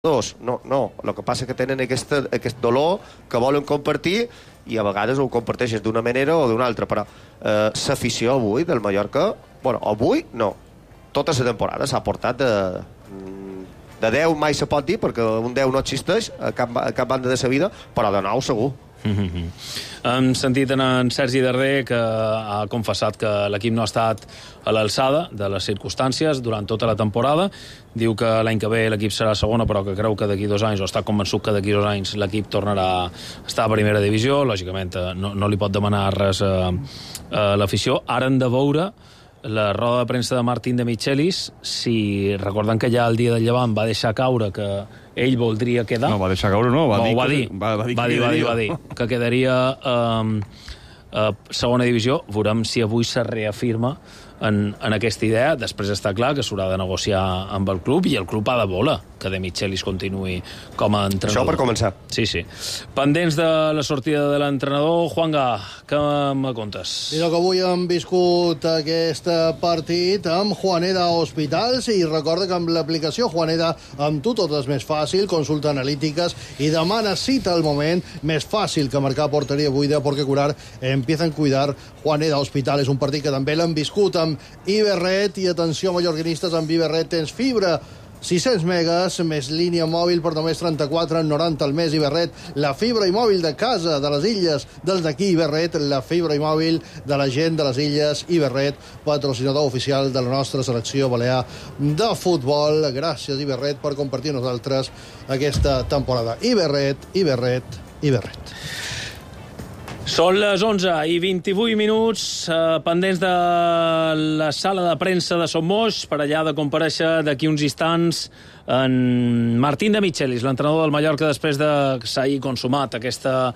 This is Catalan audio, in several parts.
dos. No, el que passa és que tenen aquest dolor que volen compartir i a vegades ho comparteixes d'una manera o d'una altra, però l'afició avui del Mallorca, bueno, avui no, tota la temporada s'ha portat de 10 mai se pot dir, perquè un 10 no existeix a cap banda de sa vida, però de 9 segur. Hem sentit en Sergi Darder que ha confessat que l'equip no ha estat a l'alçada de les circumstàncies durant tota la temporada. Diu que l'any que ve l'equip serà segona, però que creu que d'aquí 2 anys, o està convençut que d'aquí 2 anys l'equip tornarà a estar a primera divisió. Lògicament no li pot demanar res a l'afició. Ara hem de veure la roda de premsa de Martín de Michelis, si recorden que ja el dia del Llevant va deixar caure que ell voldria quedar. No, va deixar caure, no, va dir que quedaria a segona divisió. Veurem si avui se reafirma en aquesta idea. Després està clar que s'haurà de negociar amb el club, i el club ha de voler que de Michelis continuï com a entrenador. Això per començar. Sí. Pendents de la sortida de l'entrenador, Juanga, què me contes? Mira que avui hem viscut aquest partit amb Juaneda Hospitals, i recorda que amb l'aplicació Juaneda amb tu tot és més fàcil, consulta analítiques i demana cita al moment, més fàcil que marcar porteria buida, perquè curar empieza a cuidar. Juaneda Hospital és un partit que també l'hem viscut amb Iberret, i atenció mallorquinistes, amb Iberret tens fibra 600 megas, més línia mòbil per només 34,90 al mes. Iberret, la fibra i mòbil de casa, de les illes, dels d'aquí. Iberret, la fibra i mòbil de la gent de les illes. Iberret, patrocinador oficial de la nostra selecció balear de futbol. Gràcies, Iberret, per compartir amb nosaltres aquesta temporada. Iberret. Són les 11:28, pendents de la sala de premsa de Son Moix, per allà de comparèixer d'aquí uns instants en Martín de Michelis, l'entrenador del Mallorca, després de que s'hagi consumat aquesta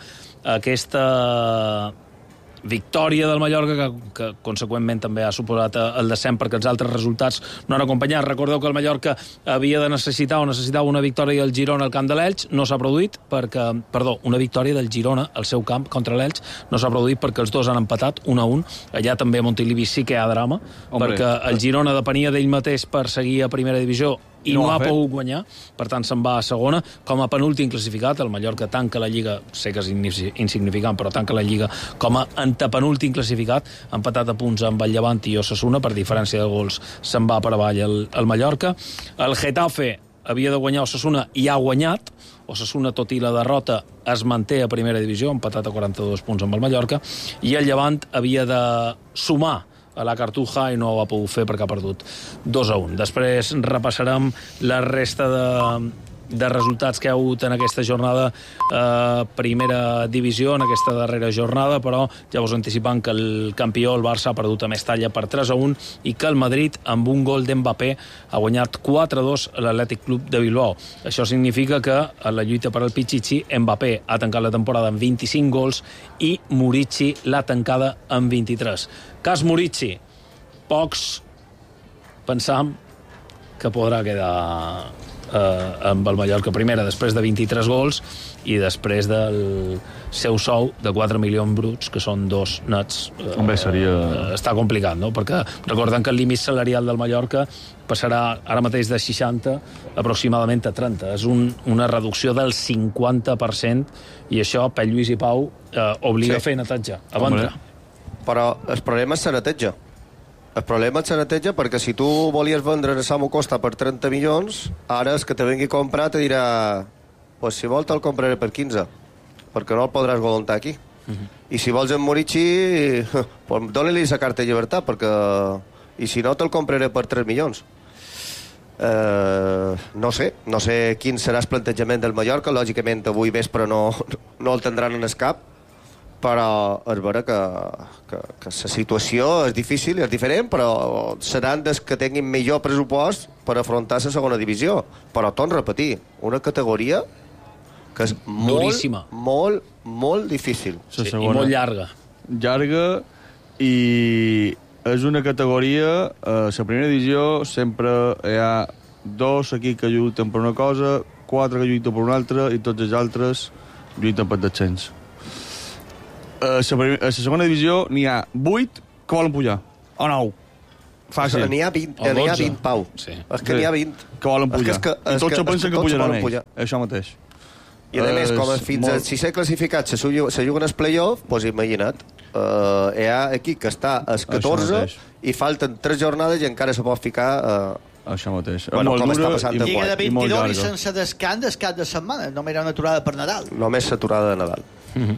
victòria del Mallorca, que conseqüentment també ha suposat el descens, perquè els altres resultats no han acompanyat. Recordeu que el Mallorca havia de necessitava una victòria del Girona al camp de l'Elx, no s'ha produït una victòria del Girona al seu camp contra l'Elx no s'ha produït perquè els dos han empatat 1-1. Allà també a Montilivi sí que hi ha drama, perquè el Girona depenia d'ell mateix per seguir a primera divisió i no ha pogut guanyar, per tant se'n va a segona com a penúltim classificat. El Mallorca tanca la Lliga, sé que és insignificant, però tanca la Lliga com a antepenúltim classificat, empatat a punts amb el Llevant i Osasuna, per diferència de gols se'n va per avall el Mallorca. El Getafe havia de guanyar Osasuna i ha guanyat. Osasuna, tot i la derrota, es manté a primera divisió, empatat a 42 punts amb el Mallorca, i el Llevant havia de sumar a la Cartuja i no ho ha pogut fer perquè ha perdut 2-1. Després repassarem la resta de resultats que hi ha hagut en aquesta jornada primera divisió, en aquesta darrera jornada, però ja us anticipant que el campió, el Barça, ha perdut a Mestalla per 3-1 i que el Madrid, amb un gol d'Mbappé, ha guanyat 4-2 a l'Atlètic Club de Bilbao. Això significa que a la lluita per al Pichichi, Mbappé ha tancat la temporada amb 25 gols i Murici l'ha tancada amb 23. Cas Murici, pocs pensam que podrà quedar amb el Mallorca primera després de 23 gols i després del seu sou de 4 milions bruts, que són 2 nets. Està complicat, no? Perquè recordem que el límit salarial del Mallorca passarà ara mateix de 60 aproximadament a 30. És una reducció del 50%, i això, per Lluís i Pau, obliga a fer netatge, a vendre. Però el problema és la neteja. El problema és la neteja, perquè si tu volies vendre a Samu Costa per 30 milions, ara és que te vengui a comprar te dirà pues si vols te'l compraré per 15, perquè no el podràs voluntar aquí. I si vols en Murici, pues dóna-li la carta de llibertat, perquè i si no te'l compraré per 3 milions. No sé quin serà el plantejament del Mallorca. Lògicament avui vespre no el tindran en el cap, però és vera que la situació és difícil, és diferent, però seran des que tinguin millor pressupost per afrontar la segona divisió. Però torno a repetir, una categoria que és molt difícil. Sí, i molt llarga. I és una categoria, a la primera divisió sempre hi ha 2 equips que lluiten per una cosa, 4 que lluiten per una altra, i tots els altres lluiten per descens. A la segona divisió n'hi ha 8 que volen pujar, o 9. Fàcil. N'hi ha 20, Pau. Sí. És que n'hi ha 20. Que volen pujar. I tots se pensen que pujaran ells. Això mateix. I a més, com fins a 6 classificats se juguen el play-off, doncs imagina't. Hi ha equip que està als 14 i falten 3 jornades i encara se pot ficar... Això mateix. Bueno, com està passant de Lliga de 22 i sense descans cap de setmana. Només hi ha una aturada per Nadal. Només s'aturada de Nadal.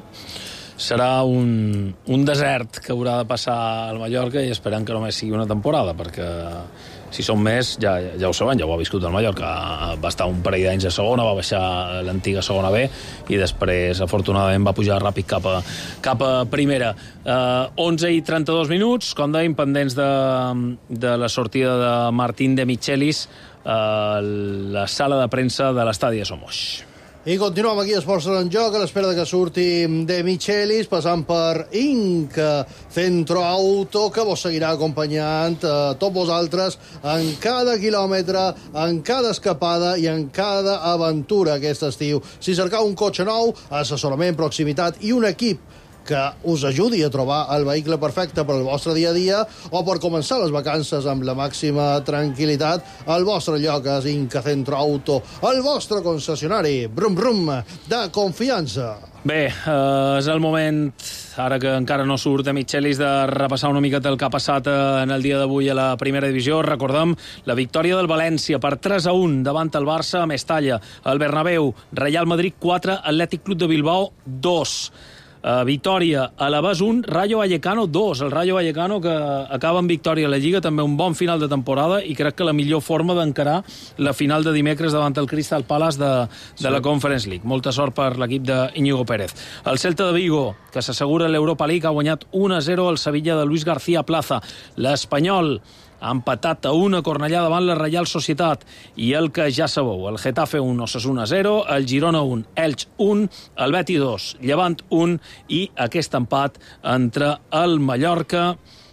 Serà un desert que haurà de passar al Mallorca i esperem que només sigui una temporada, perquè si són més, ja ho saben, ja ho ha viscut el Mallorca. Va estar un parell d'anys a segona, va baixar l'antiga segona B i després, afortunadament, va pujar ràpid cap a primera. 11 i 32 minuts, com dèiem, pendents de la sortida de Martín de Michelis a la sala de premsa de l'estadi de Somos. I continuem aquí a Esports en Joc a l'espera que surti de Michelis, passant per Inc. Centro Auto, que vos seguirà acompanyant a tots vosaltres en cada quilòmetre, en cada escapada i en cada aventura aquest estiu. Si cercau un cotxe nou, assessorament, proximitat i un equip que us ajudi a trobar el vehicle perfecte per al vostre dia a dia o per començar les vacances amb la màxima tranquil·litat, el vostre lloc és Inca Centro Auto, el vostre concessionari, brum brum, de confiança. Bé, és el moment, ara que encara no surt de Michelis, de repassar una miqueta el que ha passat en el dia d'avui a la primera divisió. Recordem la victòria del València per 3-1 davant el Barça a Mestalla, el Bernabéu, Real Madrid 4, Atlètic Club de Bilbao 2. Victòria a l'Avàs 1, Rayo Vallecano 2. El Rayo Vallecano que acaba amb victòria a la Lliga, també un bon final de temporada i crec que la millor forma d'encarar la final de dimecres davant el Crystal Palace de la Conference League. Molta sort per l'equip d'Iñigo Pérez. El Celta de Vigo, que s'assegura l'Europa League, ha guanyat 1-0 al Sevilla de Luis García Plaza. L'Espanyol ha empatat a 1 a Cornellà davant la Reial Societat. I el que ja sabeu, el Getafe 1, Osasuna 0, el Girona 1, Elx 1, el Betis 2, Llevant 1 i aquest empat entre el Mallorca...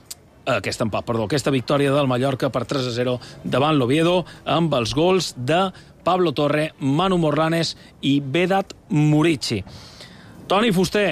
Aquesta victòria del Mallorca per 3-0 davant l'Oviedo amb els gols de Pablo Torre, Manu Morlanes i Vedat Murici. Toni Fuster,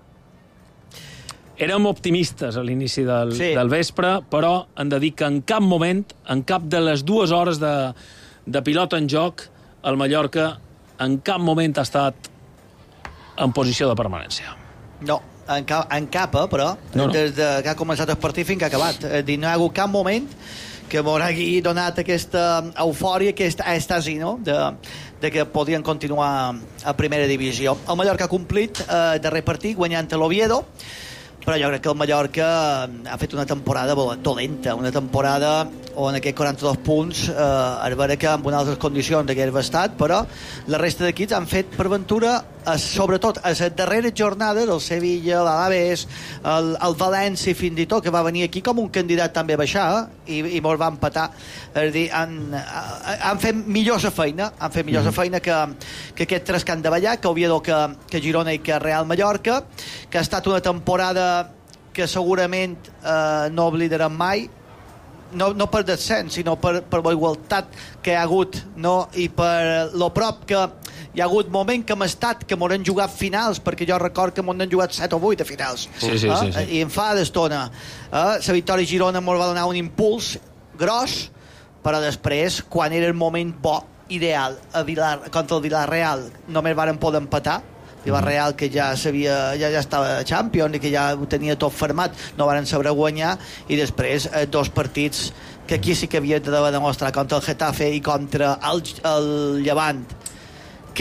érem optimistes a l'inici del vespre, però hem de dir que en cap moment, en cap de les 2 hores de pilota en joc, el Mallorca en cap moment ha estat en posició de permanència. No, en cap, però no. Des que ha començat el partit fins que ha acabat. No hi ha hagut cap moment que m'haurà donat aquesta eufòria, aquest èxtasi, no?, de que podien continuar a primera divisió. El Mallorca ha complit el darrer partit guanyant a l'Oviedo, però jo crec que el Mallorca ha fet una temporada dolenta, una temporada on aquests 42 punts es veure que amb unes altres condicions hagués estat, però la resta d'equips han fet per ventura, sobretot a la darrera jornada del Sevilla, l'Alaves, el València fins i tot, que va venir aquí com un candidat també a baixar i mos va empatar. És a dir, han fet millor la feina, que aquests 3 que han de ballar, que Oviedo, que Girona i que Real Mallorca, que ha estat una temporada que segurament no oblidarem mai, no per descens, sinó per la igualtat que hi ha hagut, no? I per lo prop que hi ha hagut moment que hem estat, que m'ho han jugat finals, perquè jo record que m'ho han jugat 7 o 8 de finals. Sí. I em fa d'estona. La victòria a Girona m'ho va donar un impuls gros, però després, quan era el moment bo, ideal, contra el Villarreal, només varen poder empatar. Villarreal, que ja estava champion i que ja ho tenia tot fermat, no varen saber guanyar, i després 2 partits que aquí sí que havia de demostrar contra el Getafe i contra el Llevant que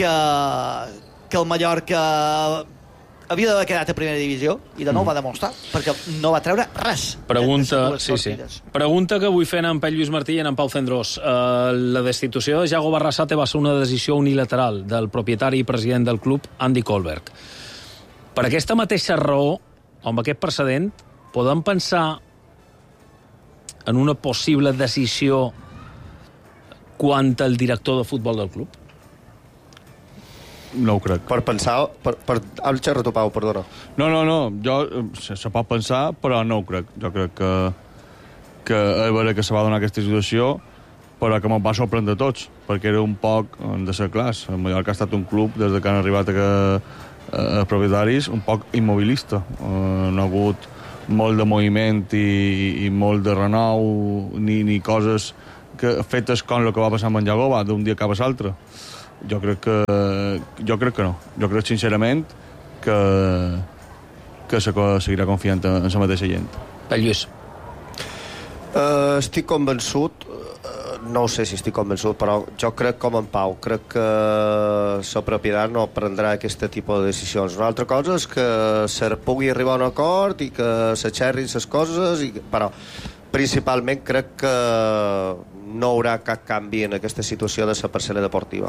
el Mallorca havia d'haver quedat a primera divisió i de nou va demostrar, perquè no va treure res. Pregunta que vull fer en Pep Lluís Martí i en Pau Cendrós. La destitució de Yago Barrasate va ser una decisió unilateral del propietari i president del club, Andy Kohlberg. Per aquesta mateixa raó, amb aquest precedent, podem pensar en una possible decisió quant al director de futbol del club? No ho crec. Per pensar... El xerrato, Pau, perdona. No. Se pot pensar, però no ho crec. Jo crec que a veure que se va donar aquesta situació, però que me'n va sorprendre a tots, perquè era un poc, de ser clars, el Mallorca ha estat un club, des que han arribat a propietaris, un poc immobilista. No ha hagut molt de moviment i molt de renou, ni coses fetes com el que va passar amb en Jagoba d'un dia cap a l'altre. Jo crec que no. Jo crec sincerament que seguirà confiant en la mateixa gent. Per Lluís. Estic convençut, no ho sé si estic convençut, però jo crec com en Pau, crec que la propietat no prendrà aquest tipus de decisions. Una altra cosa és que se pugui arribar a un acord i que s'aixerrin les coses, però principalment crec que no hi haurà cap canvi en aquesta situació de la parcel·la deportiva.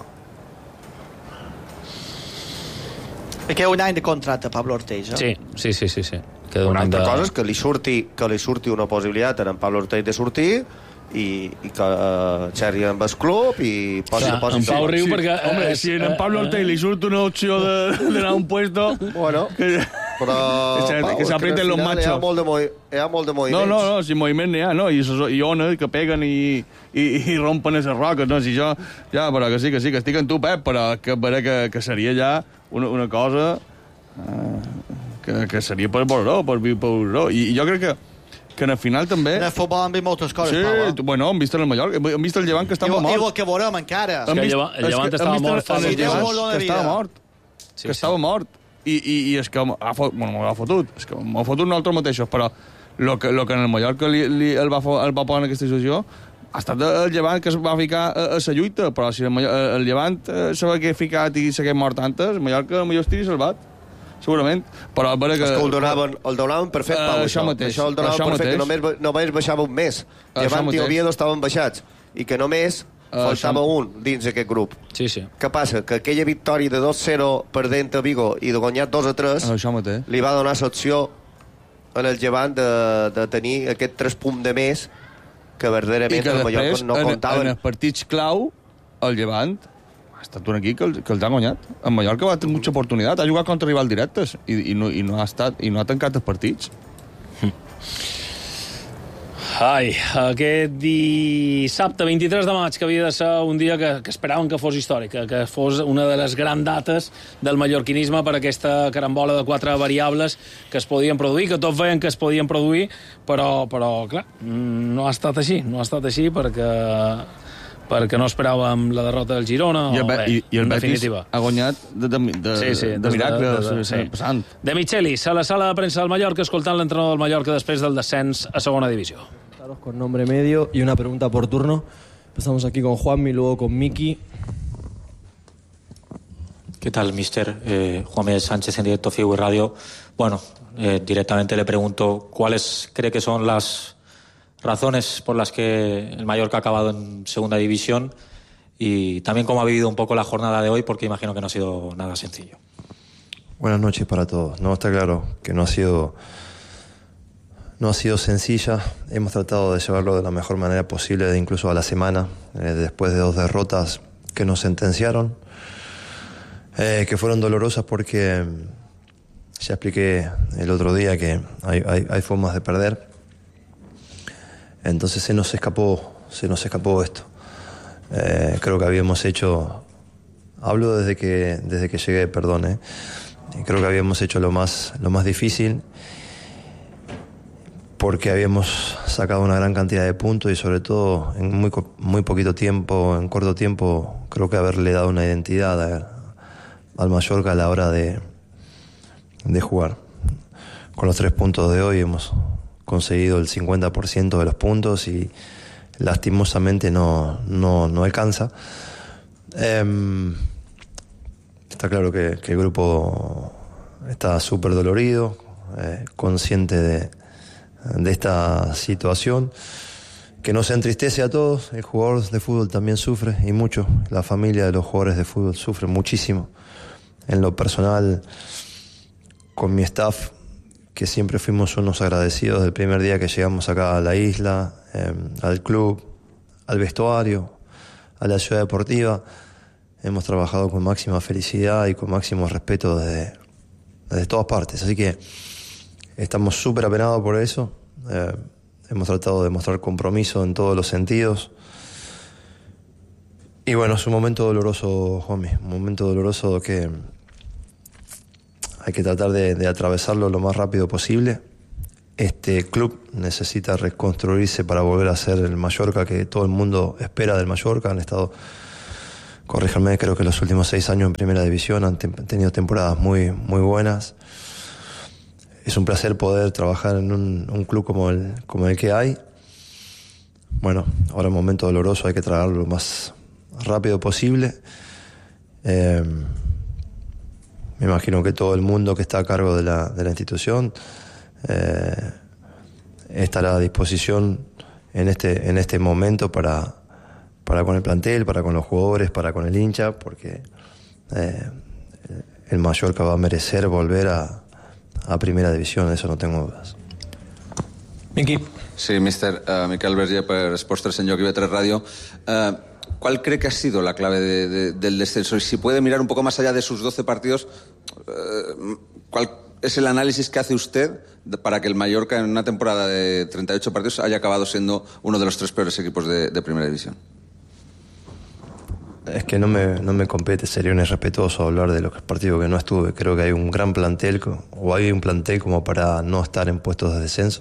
Queda un any de contracte a Pablo Ortega. Sí. Queda Una altra cosa és que li surti una possibilitat a en Pablo Ortega de sortir i que xerri amb el club i posi en Pau riu perquè... Home, si a en Pablo Ortega li surt una opció d'anar a un puesto... Bueno, però... que s'aprieten los machos. Hi ha molt de moviments. No, si moviment n'hi ha, no? I ones que peguen i rompen les roques, no? Si jo... Ja, però que sí, que estic amb tu, Pep, però que seria ja una cosa que seria per veure-ho, I jo crec que en el final també... En el futbol han vist moltes coses, sí, Pau. Bueno, hem vist el Mallorca, hem vist el Llevant que estava mort. I el que veurem encara. El Llevant estava mort fa el Llevant que estava mort. Que estava mort. I és que m'ha fotut. És que m'ha fotut nosaltres mateixos, però el que en el Mallorca el va posar en aquesta situació ha estat el Llevant que es va ficar a la lluita, però si el Llevant s'hagués ficat i s'hagués mort antes, el Mallorca potser estaria salvat. Segurament, però a veure que... És que el donaven per fet, Pau, això. Això el donaven per fet, que només baixava un mes. Llevant i Oviedo estaven baixats, i que només faltava un dins d'aquest grup. Sí. Què passa? Que aquella victòria de 2-0 perdent a Vigo i de guanyar 2-3 li va donar l'opció en el Llevant de tenir aquest 3 punts de més que verdaderament el Mallorca no comptaven. En els partits clau, el Llevant ha estat un equip que els ha guanyat. En Mallorca va tenir mucha oportunitat, ha jugat contra rivals directes i no ha tancat els partits. Ai, aquest dissabte 23 de maig, que havia de ser un dia que esperaven que fos històric, que fos una de les grans dates del mallorquinisme per aquesta carambola de 4 variables que es podien produir, que tots veien que es podien produir, però clar, no ha estat així perquè no esperàvem la derrota del Girona. I el Betis ha guanyat de miracle passant. De Michelis, a la sala de premsa del Mallorca, escoltant l'entrenador del Mallorca després del descens a segona divisió. Con nombre medio y una pregunta por turno. Empezamos aquí con Juanmi, luego con Miki. ¿Qué tal, mister? Juanmi Sánchez en directo FIU Radio. Bueno, directamente le pregunto cuáles cree que son las razones por las que el Mallorca ha acabado en segunda división y también cómo ha vivido un poco la jornada de hoy, porque imagino que no ha sido nada sencillo. Buenas noches para todos. No, está claro que no ha sido sencilla. Hemos tratado de llevarlo de la mejor manera posible, incluso a la semana, después de 2 derrotas que nos sentenciaron, que fueron dolorosas porque ya expliqué el otro día que hay formas de perder. Entonces se nos escapó esto. Creo que habíamos hecho, hablo desde que llegué, perdón, creo que habíamos hecho lo más difícil, porque habíamos sacado una gran cantidad de puntos y sobre todo en muy poquito tiempo, en corto tiempo, creo que haberle dado una identidad al Mallorca a la hora de jugar. Con los 3 puntos de hoy hemos conseguido el 50% de los puntos y lastimosamente no alcanza. Está claro que el grupo está súper dolorido, consciente de esta situación, que nos entristece a todos. El jugador de fútbol también sufre, y mucho. La familia de los jugadores de fútbol sufre muchísimo. En lo personal, con mi staff, que siempre fuimos unos agradecidos del primer día que llegamos acá a la isla, al club, al vestuario, a la ciudad deportiva. Hemos trabajado con máxima felicidad y con máximo respeto desde todas partes. Así que estamos súper apenados por eso. Hemos tratado de mostrar compromiso en todos los sentidos. Y bueno, es un momento doloroso, Juanmi. Un momento doloroso que hay que tratar de atravesarlo lo más rápido posible. este club necesita reconstruirse para volver a ser el Mallorca que todo el mundo espera del Mallorca. Han estado, corríjanme, creo que los últimos 6 años en primera división han tenido temporadas muy, muy buenas. Es un placer poder trabajar en un club como el que hay. Bueno, ahora es un momento doloroso, hay que tragarlo lo más rápido posible. Me imagino que todo el mundo que está a cargo de la institución estará a disposición en este momento para con el plantel, para con los jugadores, para con el hincha, porque el Mallorca va a merecer volver a primera división, eso no tengo dudas. Miki. Sí, mister. Miquel Verge per Esports 3 en Lloc i B3 Radio. ¿Cuál cree que ha sido la clave del descenso? Y si puede mirar un poco más allá de sus 12 partidos, ¿cuál es el análisis que hace usted para que el Mallorca en una temporada de 38 partidos haya acabado siendo uno de los 3 peores equipos de primera división? Es que no me compete, sería un irrespetuoso hablar de los partidos que no estuve. Creo que hay un gran plantel, o hay un plantel como para no estar en puestos de descenso.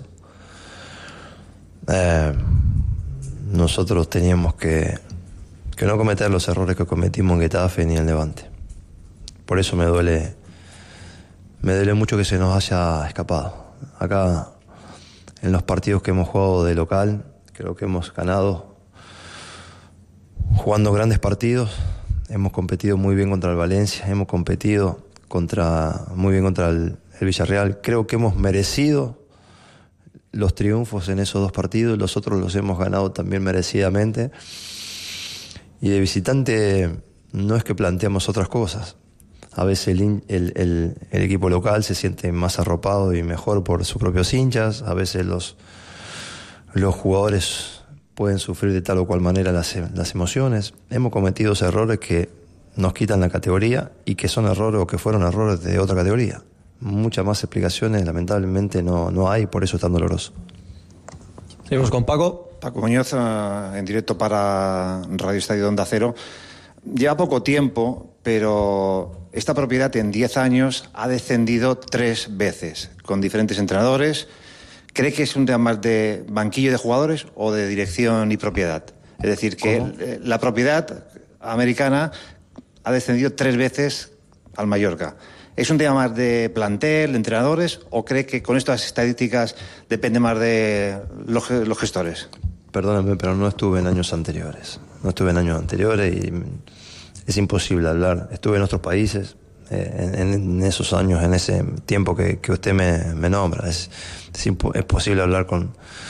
Nosotros teníamos que no cometer los errores que cometimos en Getafe ni en Levante. Por eso me duele mucho que se nos haya escapado. Acá, en los partidos que hemos jugado de local, creo que hemos ganado jugando grandes partidos. Hemos competido muy bien contra el Valencia, hemos competido muy bien contra el Villarreal. Creo que hemos merecido los triunfos en esos 2 partidos, los otros los hemos ganado también merecidamente. Y de visitante no es que planteamos otras cosas. A veces el equipo local se siente más arropado y mejor por sus propios hinchas. A veces los jugadores pueden sufrir de tal o cual manera las emociones. Hemos cometido errores que nos quitan la categoría y que son errores o que fueron errores de otra categoría. Muchas más explicaciones lamentablemente no hay, por eso es tan doloroso. Seguimos con Paco. Paco Muñoz, en directo para Radio Estadio de Onda Cero. Lleva poco tiempo, pero esta propiedad en 10 años ha descendido 3 veces, con diferentes entrenadores. ¿Cree que es un tema más de banquillo de jugadores o de dirección y propiedad? Es decir, que la propiedad americana ha descendido 3 veces al Mallorca. ¿Es un tema más de plantel, de entrenadores, o cree que con estas estadísticas depende más de los gestores? Perdóname, pero no estuve en años anteriores. Y es imposible hablar. Estuve en otros países, en esos años, en ese tiempo que usted me nombra. Es posible hablar con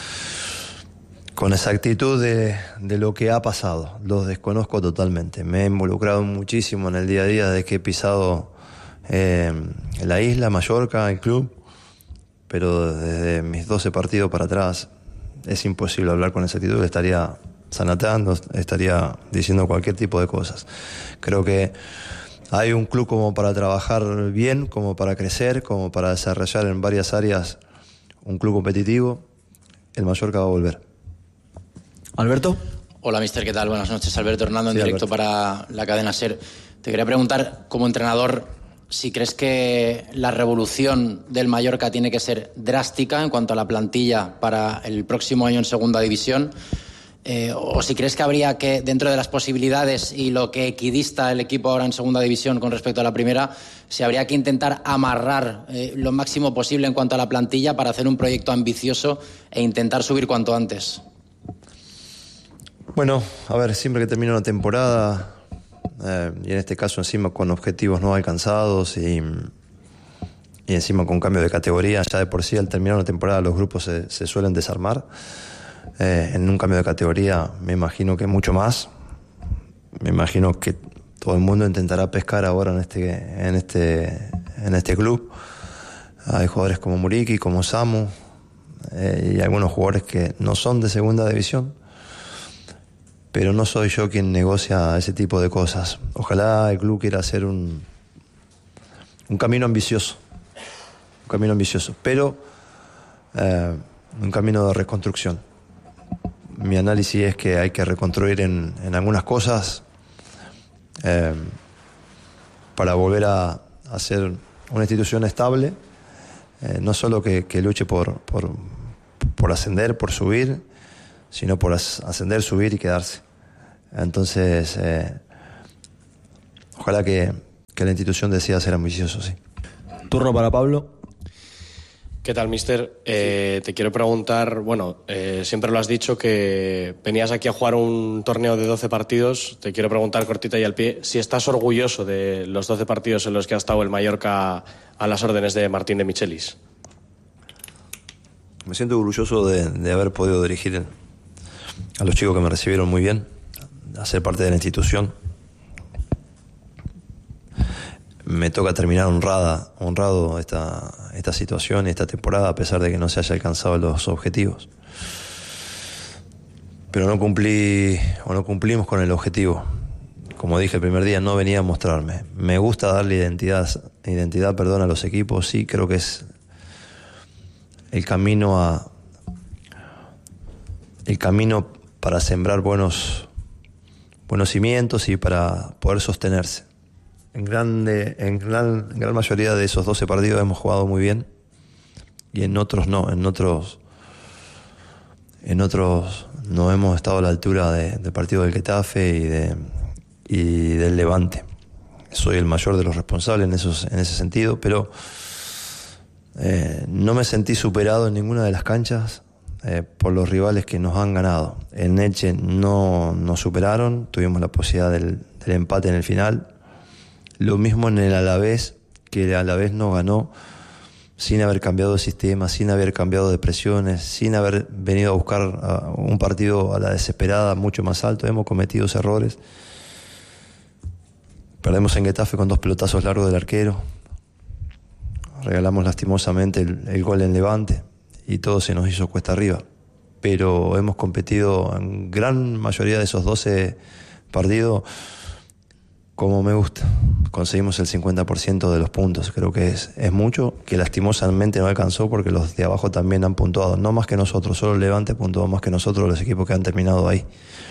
exactitud de lo que ha pasado. Los desconozco totalmente. Me he involucrado muchísimo en el día a día desde que he pisado la isla, Mallorca, el club, pero desde mis 12 partidos para atrás es imposible hablar con exactitud. Estaría sanatando, estaría diciendo cualquier tipo de cosas. Creo que hay un club como para trabajar bien, como para crecer, como para desarrollar en varias áreas un club competitivo. El Mallorca va a volver. Alberto. Hola, mister, ¿qué tal? Buenas noches. Alberto Hernando, en directo para la cadena SER. Te quería preguntar, como entrenador, si crees que la revolución del Mallorca tiene que ser drástica en cuanto a la plantilla para el próximo año en segunda división, o si crees que habría que, dentro de las posibilidades y lo que equidista el equipo ahora en segunda división con respecto a la primera, si habría que intentar amarrar lo máximo posible en cuanto a la plantilla para hacer un proyecto ambicioso e intentar subir cuanto antes. Bueno, a ver, siempre que termina una temporada, y en este caso encima con objetivos no alcanzados y encima con cambio de categoría, ya de por sí al terminar una temporada los grupos se suelen desarmar. En un cambio de categoría me imagino que mucho más. Me imagino que todo el mundo intentará pescar ahora en este club. Hay jugadores como Muriqui, como Samu, y algunos jugadores que no son de segunda división. Pero no soy yo quien negocia ese tipo de cosas. Ojalá el club quiera hacer un camino ambicioso. Pero un camino de reconstrucción. Mi análisis es que hay que reconstruir en algunas cosas para volver a ser una institución estable no solo que luche por ascender, por subir, sino por ascender, subir y quedarse. Entonces, ojalá que la institución decida ser ambicioso, sí. Turno para Pablo. ¿Qué tal, mister? Te quiero preguntar, bueno, siempre lo has dicho que venías aquí a jugar un torneo de 12 partidos. Te quiero preguntar cortita y al pie, si estás orgulloso de los 12 partidos en los que ha estado el Mallorca a las órdenes de Martín de Michelis. Me siento orgulloso de haber podido dirigir a los chicos que me recibieron muy bien, a ser parte de la institución. Me toca terminar honrado esta situación y esta temporada, a pesar de que no se haya alcanzado los objetivos. Pero no cumplimos con el objetivo. Como dije el primer día, no venía a mostrarme. Me gusta darle identidad a los equipos. Sí, creo que es el camino para sembrar buenos cimientos y para poder sostenerse. En gran mayoría de esos 12 partidos hemos jugado muy bien y en otros no. En otros no hemos estado a la altura del partido del Getafe y del Levante. Soy el mayor de los responsables en ese sentido, pero no me sentí superado en ninguna de las canchas por los rivales que nos han ganado. En Elche no nos superaron, tuvimos la posibilidad del empate en el final. Lo mismo en el Alavés, que el Alavés nos ganó sin haber cambiado de sistema, sin haber cambiado de presiones, sin haber venido a buscar un partido a la desesperada mucho más alto. Hemos cometido errores. Perdemos en Getafe con 2 pelotazos largos del arquero. Regalamos lastimosamente el gol en Levante y todo se nos hizo cuesta arriba. Pero hemos competido en gran mayoría de esos 12 partidos como me gusta. Conseguimos el 50% de los puntos. Creo que es mucho, que lastimosamente no alcanzó porque los de abajo también han puntuado. No más que nosotros, solo el Levante puntuó más que nosotros, los equipos que han terminado ahí.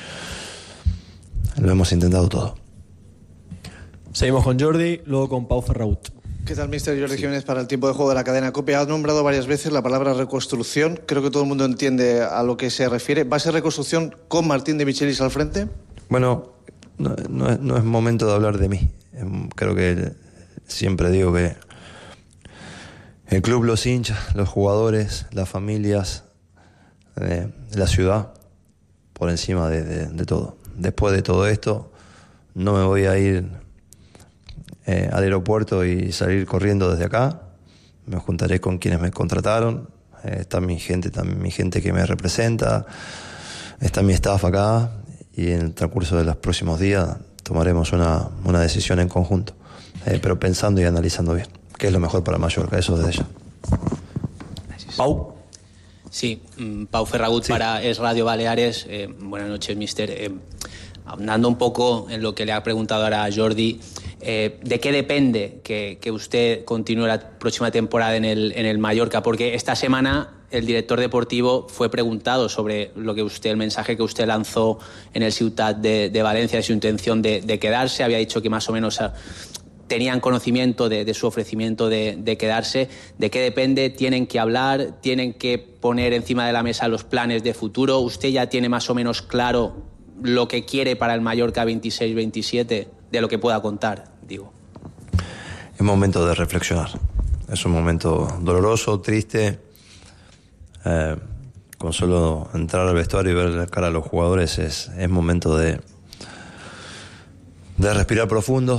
Lo hemos intentado todo. Seguimos con Jordi, luego con Pau Ferragut. ¿Qué tal, mister? Jordi Jiménez para el tiempo de juego de la cadena COPE. Ha nombrado varias veces la palabra reconstrucción. Creo que todo el mundo entiende a lo que se refiere. ¿Va a ser reconstrucción con Martín de Michelis al frente? Bueno, no es momento de hablar de mí. Creo que siempre digo que el club, los hinchas, los jugadores, las familias, la ciudad, por encima de todo. Después de todo esto, no me voy a ir al aeropuerto y salir corriendo desde acá. Me juntaré con quienes me contrataron. Está mi gente que me representa. Está mi staff acá. Y en el transcurso de los próximos días tomaremos una decisión en conjunto, pero pensando y analizando bien qué es lo mejor para Mallorca, eso desde ya. Pau. Sí, Pau Ferragut, sí. Para Es Radio Baleares. Buenas noches, mister. Andando un poco en lo que le ha preguntado ahora a Jordi, ¿de qué depende que usted continúe la próxima temporada en el Mallorca? Porque esta semana el director deportivo fue preguntado sobre el mensaje que usted lanzó en el Ciutat de Valencia, de su intención de quedarse. Había dicho que más o menos tenían conocimiento de su ofrecimiento de quedarse. ¿De qué depende? ¿Tienen que hablar? ¿Tienen que poner encima de la mesa los planes de futuro? ¿Usted ya tiene más o menos claro lo que quiere para el Mallorca 26-27, de lo que pueda contar, digo? Es momento de reflexionar. Es un momento doloroso, triste. Con solo entrar al vestuario y ver la cara a los jugadores es momento de respirar profundo,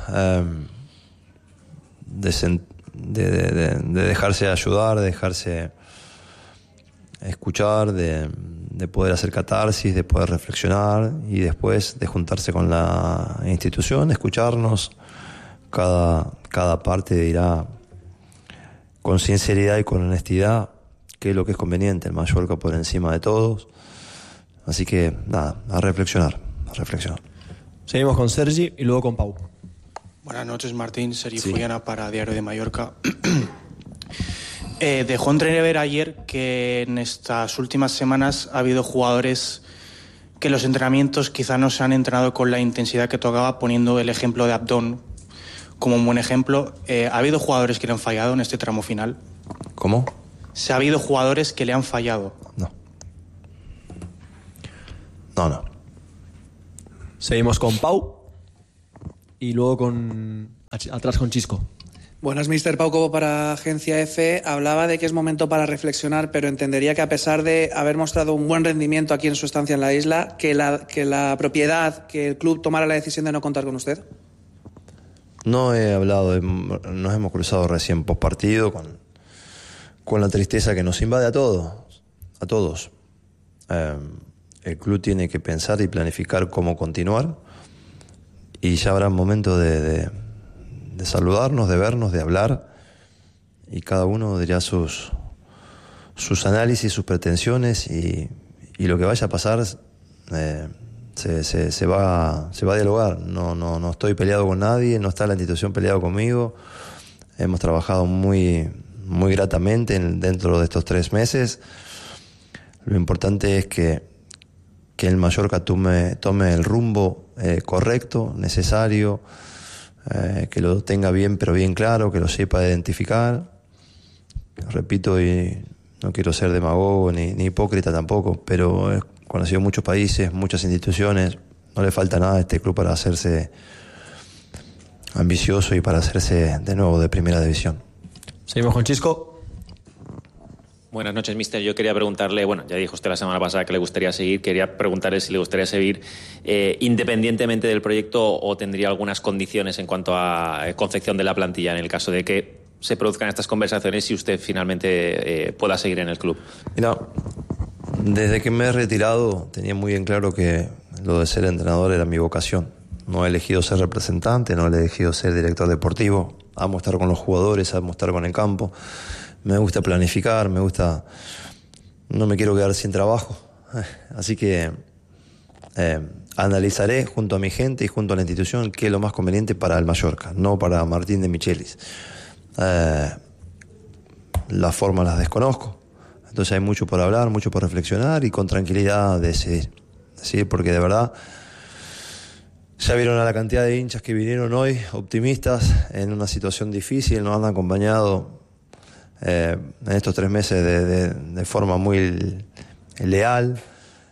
de dejarse ayudar, de dejarse escuchar, de poder hacer catarsis, de poder reflexionar y después de juntarse con la institución, escucharnos. Cada parte dirá con sinceridad y con honestidad qué es lo que es conveniente, el Mallorca por encima de todos. Así que nada, a reflexionar. Seguimos con Sergi y luego con Pau. Buenas noches, Martín. Sergi Fullana para Diario de Mallorca. Dejó entrever ayer que en estas últimas semanas ha habido jugadores que los entrenamientos quizá no se han entrenado con la intensidad que tocaba, poniendo el ejemplo de Abdón como un buen ejemplo. ¿Ha habido jugadores que le han fallado en este tramo final? ¿Cómo? ¿Se ha habido jugadores que le han fallado? No. Seguimos con Pau y luego atrás con Chisco. Buenas, Mr. Pau Cobo para Agencia F. Hablaba de que es momento para reflexionar, pero entendería que a pesar de haber mostrado un buen rendimiento aquí en su estancia en la isla, que la propiedad, que el club tomara la decisión de no contar con usted. No he hablado, nos hemos cruzado recién post partido con la tristeza que nos invade a todos. El club tiene que pensar y planificar cómo continuar y ya habrá momento de saludarnos, de vernos, de hablar y cada uno dirá sus análisis, sus pretensiones y lo que vaya a pasar se va a dialogar. No estoy peleado con nadie, no está la institución peleado conmigo. Hemos trabajado muy gratamente dentro de estos 3 meses. Lo importante es que el Mallorca tome el rumbo correcto, necesario, que lo tenga bien, pero bien claro, que lo sepa identificar. Repito, y no quiero ser demagogo ni hipócrita tampoco, pero he conocido muchos países, muchas instituciones. No le falta nada a este club para hacerse ambicioso y para hacerse de nuevo de primera división. Seguimos con Chisco. Buenas noches, mister. Yo quería preguntarle, bueno, ya dijo usted la semana pasada que le gustaría seguir, quería preguntarle si le gustaría seguir independientemente del proyecto o tendría algunas condiciones en cuanto a confección de la plantilla en el caso de que se produzcan estas conversaciones y usted finalmente pueda seguir en el club. Mira, desde que me he retirado tenía muy bien claro que lo de ser entrenador era mi vocación. No he elegido ser representante, no he elegido ser director deportivo. Amo estar con los jugadores, amo estar con el campo. Me gusta planificar, no me quiero quedar sin trabajo. Así que analizaré junto a mi gente y junto a la institución qué es lo más conveniente para el Mallorca, no para Martín de Michelis. Las formas las desconozco. Entonces hay mucho por hablar, mucho por reflexionar y con tranquilidad decidir. Porque de verdad ya vieron a la cantidad de hinchas que vinieron hoy, optimistas, en una situación difícil, nos han acompañado en estos 3 meses de forma muy leal.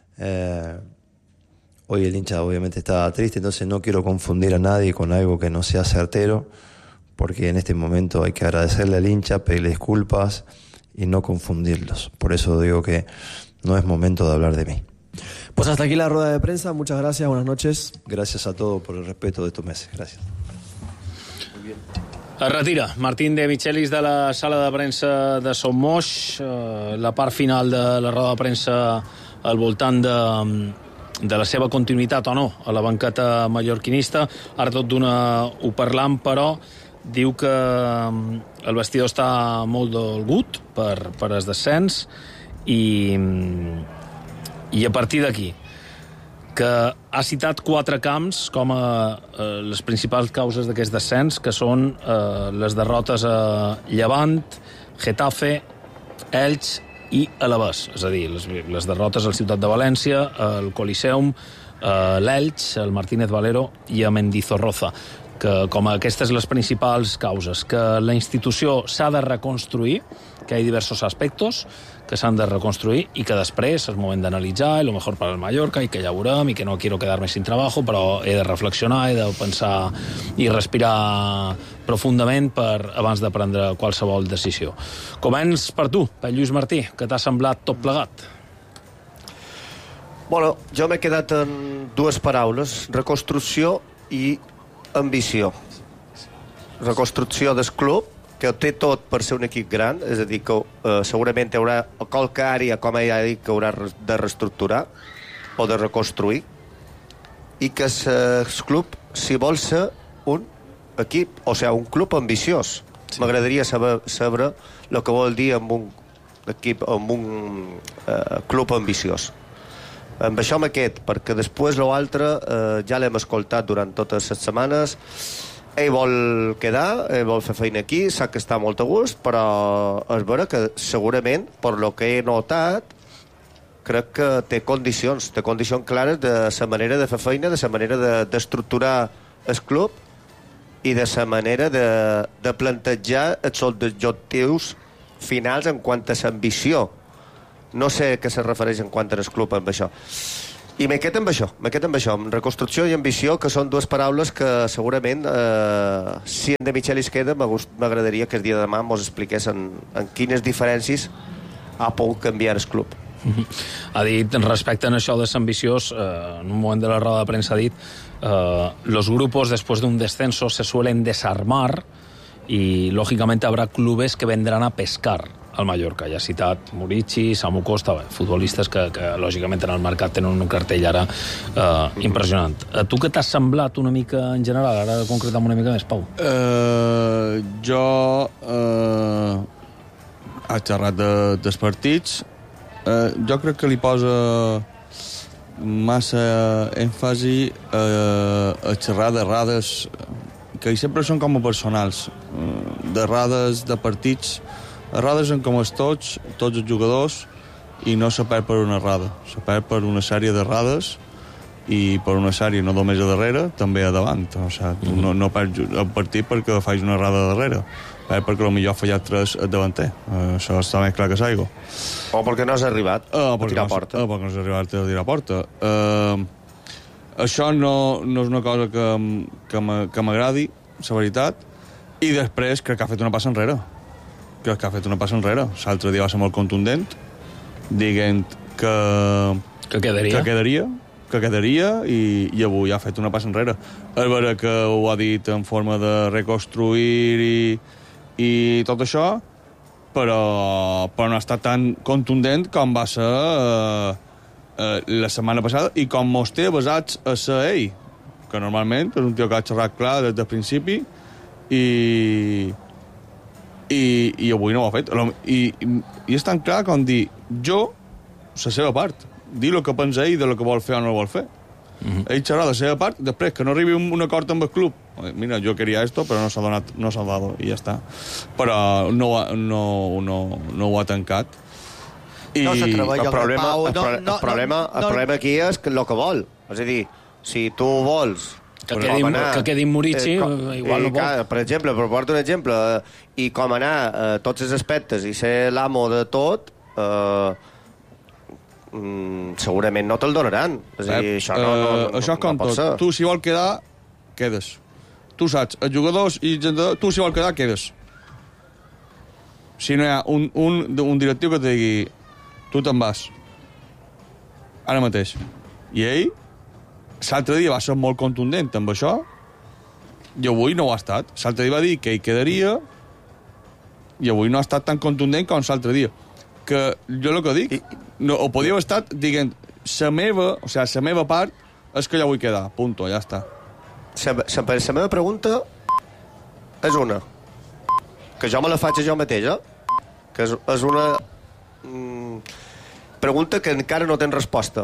Hoy el hincha obviamente está triste, entonces no quiero confundir a nadie con algo que no sea certero, porque en este momento hay que agradecerle al hincha, pedirle disculpas y no confundirlos. Por eso digo que no es momento de hablar de mí. Pues hasta aquí la rueda de prensa. Muchas gracias, buenas noches. Gracias a todos por el respeto de estos meses. Gracias. Muy bien. Es retira Martín de Michelis de la sala de premsa de Son Moix. La part final de la roda de premsa al voltant de la seva continuïtat o no a la banqueta mallorquinista. Ara tot d'una ho parlam, però diu que el vestidor està molt dolgut per el descens i a partir d'aquí que ha citat 4 camps com a les principals causes d'aquest descens, que són les derrotes a Llevant, Getafe, Elx i Alavés. És a dir, les derrotes a la ciutat de València, al Coliseum, a l'Elx, al Martínez Valero i a Mendizorroza. Que com a aquestes les principals causes, que la institució s'ha de reconstruir, que hi ha diversos aspectos que s'han de reconstruir i que després és moment d'analitzar lo mejor para el Mallorca i que ja veurem i que no quiero quedarme sin trabajo, però he de reflexionar, he de pensar i respirar profundament abans de prendre qualsevol decisió. Començ per tu, per Lluís Martí, que t'ha semblat tot plegat? Bueno, jo m'he quedat en 2 paraules, reconstrucció i ambició. Reconstrucció del club, que té tot per ser un equip gran, és a dir, que segurament hi haurà qualque àrea, com ja he dit, que haurà de reestructurar o de reconstruir, i que el club, si vol ser un equip, o sigui, un club ambiciós. Sí. M'agradaria saber el que vol dir amb un equip, amb un club ambiciós. Amb això m'he quedat, perquè després l'altre ja l'hem escoltat durant totes les setmanes. Ell vol quedar, ell vol fer feina aquí, sap que està molt a gust, però és vera que segurament, per lo que he notat, crec que té condicions clares de la manera de fer feina, de la manera d'estructurar el club i de la manera de plantejar els objectius finals en quant a l'ambició. No sé què se refereix en quant al club amb això. I me quedo amb això, amb reconstrucció i ambició, que són dues paraules que segurament, si en De Michelis queda, m'agradaria que el dia de demà mos expliqués en quines diferències ha pogut canviar el club. Ha dit, respecte a això de l'ambiciós, en un moment de la roda de premsa ha dit los grupos después de un descenso se suelen desarmar y lógicamente habrá clubes que vendrán a pescar al Mallorca. Ja ha citat Murici, Samu Costa, futbolistes que lògicament en el mercat tenen un cartell ara impressionant. A tu què t'ha semblat una mica en general? Ara concretem una mica més, Pau. Jo ha xerrat dels partits. Jo crec que li posa massa èmfasi a xerrar d'errades que sempre són com a personals, d'errades de partits. Errades en com tots els jugadors, i no se perd per una errada, se perd per una sèrie d'errades, i per una sèrie no només a darrere, també a davant. O sigui, tu no perds el partit perquè fas una errada a darrere, perds perquè potser ha fallat 3 al davanter. Això està més clar que s'aigua. O perquè no has arribat a tirar a porta. Perquè no has arribat a tirar a porta. Això no és una cosa que m'agradi, la veritat, i després crec que ha fet una passa enrere. L'altre dia va ser molt contundent, dient que quedaria i avui ha fet una passa enrere. És vera que ho ha dit en forma de reconstruir i tot això, però no ha estat tan contundent com va ser la setmana passada i com mos té basats a ser ell, que normalment és un tio que ha xerrat clar des del principi i avui no ho ha fet. I és tan clar com dir jo, la seva part, dir el que pensa ell de lo que vol fer o no vol fer. Ell xerrà la seva part, després que no arribi un acord amb el club, mira, jo queria esto, però no s'ha dado, i ja està. Però no ho ha tancat. No s'atreveix el problema aquí és el que vol. És a dir, si tu vols que quedi Murici, igual no vol. Per exemple, per portar un exemple, i com anar a tots els aspectes i ser l'amo de tot, segurament no te'l donaran. És a dir, això és com tot. Tu, si vols quedar, quedes. Tu saps, els jugadors i tu, si vols quedar, quedes. Si no hi ha un directiu que te digui tu te'n vas ara mateix. I ell l'altre dia va ser molt contundent amb això i avui no ho ha estat. L'altre dia va dir que ell quedaria i avui no ha estat tan contundent com l'altre dia. Que jo el que dic, ho podíeu estar dient la meva part és que ja vull quedar, punto, ja està. La meva pregunta és una que jo me la faig a jo mateix, que és una pregunta que encara no tens resposta.